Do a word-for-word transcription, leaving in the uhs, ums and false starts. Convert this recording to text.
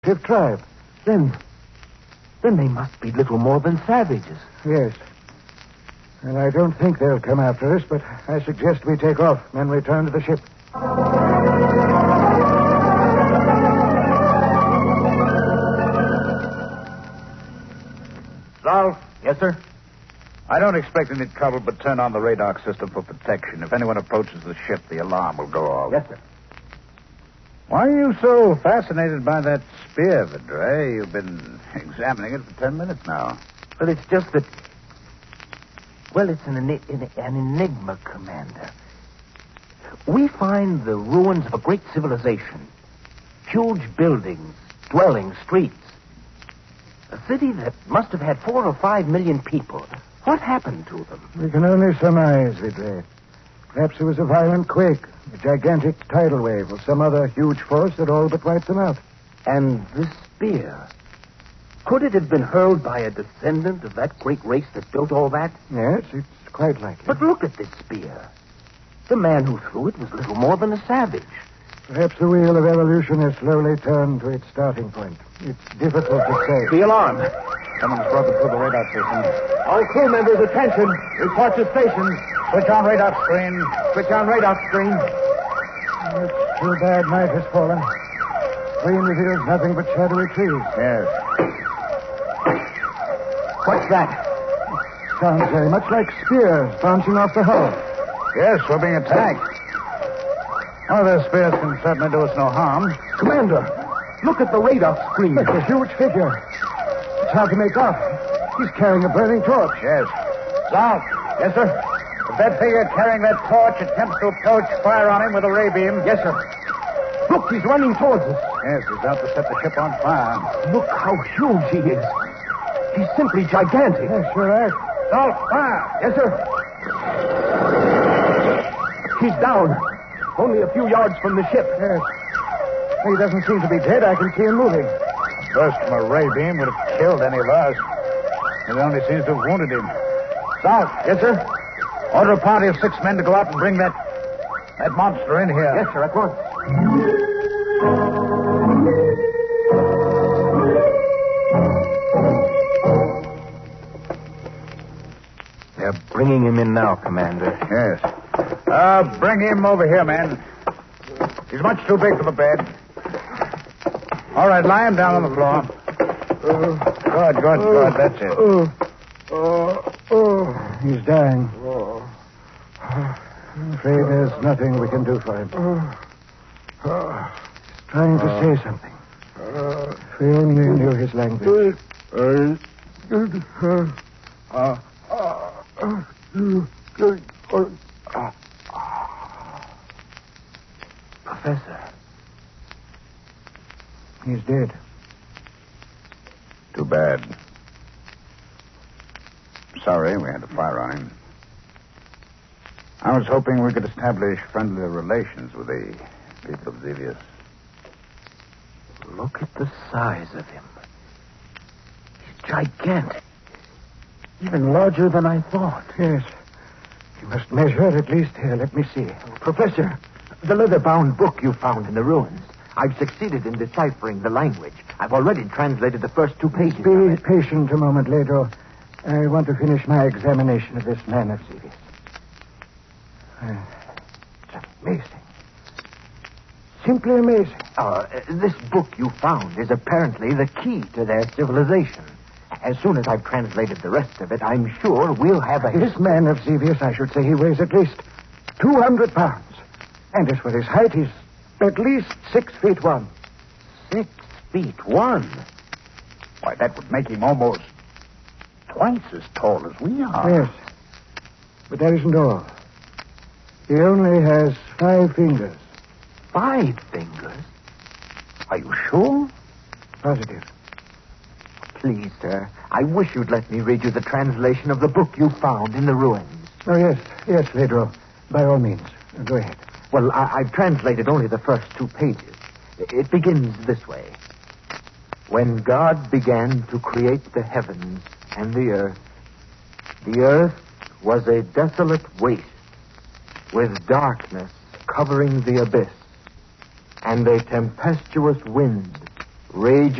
If tribe. Then, then they must be little more than savages. Yes. And I don't think they'll come after us, but I suggest we take off and return to the ship. Ralph? Yes, sir? I don't expect any trouble, but turn on the radar system for protection. If anyone approaches the ship, the alarm will go off. Yes, sir. Why are you so fascinated by that spear, Vidray? You've been examining it for ten minutes now. Well, it's just that... Well, it's an, an enigma, Commander. We find the ruins of a great civilization. Huge buildings, dwellings, streets. A city that must have had four or five million people. What happened to them? We can only surmise, Vidray. Perhaps it was a violent quake, a gigantic tidal wave, or some other huge force that all but wiped them out. And this spear... Could it have been hurled by a descendant of that great race that built all that? Yes, it's quite likely. But look at this spear. The man who threw it was little more than a savage. Perhaps the wheel of evolution has slowly turned to its starting point. It's difficult to say. The alarm. Someone's broken through the radar system. All crew members, attention. Report to stations. Switch on radar screen. Switch on radar screen. It's too bad night has fallen. Screen reveals nothing but shadowy trees. Yes. What's that? Sounds very much like spears bouncing off the hull. Yes, we're being attacked. One of those spears can certainly do us no harm. Commander, look at the radar screen. It's a huge figure. It's hard to make out. He's carrying a burning torch. Yes. South. Yes, sir? If that figure carrying that torch attempts to approach, fire on him with a ray beam. Yes, sir. Look, he's running towards us. Yes, he's out to set the ship on fire. Look how huge he is. He's simply gigantic. Yes, you're right. South, fire. Yes, sir. He's down. Only a few yards from the ship. Yes. He doesn't seem to be dead. I can see him moving. Burst from a ray beam would have killed any of us. It only seems to have wounded him. South. Yes, sir? Order a party of six men to go out and bring that that monster in here. Yes, sir, at once. They're bringing him in now, Commander. Yes. Uh, bring him over here, man. He's much too big for the bed. All right, lie him down on the floor. Uh, Good, good, good. That's it. Oh, oh, oh. He's dying. I'm afraid there's nothing we can do for him. He's trying to say something. If we only knew his language. Professor. He's dead. Too bad. Sorry we had to fire on him. I was hoping we could establish friendly relations with the people of Xevious. Look at the size of him. He's gigantic. Even larger than I thought. Yes. You must measure it at least. Here, let me see. Professor, the leather-bound book you found in the ruins. I've succeeded in deciphering the language. I've already translated the first two pages. Be patient a moment, Ledro. I want to finish my examination of this man of Xevious. Uh, it's amazing. Simply amazing. Uh, this book you found is apparently the key to their civilization. As soon as I've translated the rest of it, I'm sure we'll have a... This man of Xevious, I should say he weighs at least two hundred pounds. And as for his height, he's at least six feet one. Six feet one? Why, that would make him almost twice as tall as we are. Yes. But that isn't all. He only has five fingers. Five fingers? Are you sure? Positive. Please, sir, I wish you'd let me read you the translation of the book you found in the ruins. Oh, yes. Yes, Ledro. By all means. Go ahead. Well, I- I've translated only the first two pages. It begins this way. When God began to create the heavens and the earth, the earth was a desolate waste with darkness covering the abyss, and a tempestuous wind Rage